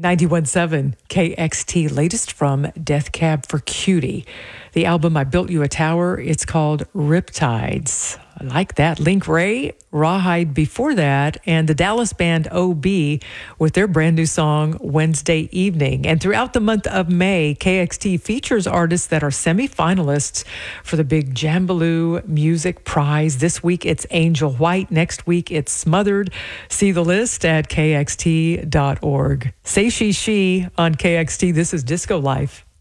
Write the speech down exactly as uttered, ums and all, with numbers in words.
ninety-one point seven K X T, latest from Death Cab for Cutie. The album I Built You a Tower, it's called Riptides. I like that. Link Ray, Rawhide before that, and the Dallas band O B with their brand new song, Wednesday Evening. And throughout the month of May, K X T features artists that are semifinalists for the big Jambaloo Music Prize. This week, it's Angel White. Next week, it's Smothered. See the list at K X T dot org. Say She She on K X T. This is Disco Life.